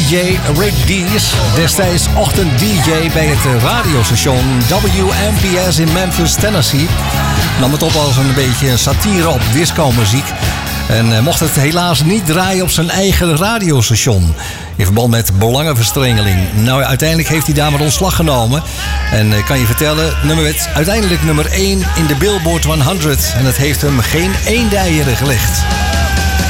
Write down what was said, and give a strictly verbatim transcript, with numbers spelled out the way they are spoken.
D J Rick Dees, destijds ochtend-D J bij het radiostation W M P S in Memphis, Tennessee, nam het op als een beetje satire op disco-muziek en mocht het helaas niet draaien op zijn eigen radiostation in verband met belangenverstrengeling. Nou, uiteindelijk heeft hij daar maar ontslag genomen. En ik kan je vertellen, het nummer werd uiteindelijk nummer één in de Billboard honderd. En het heeft hem geen eendieren gelegd.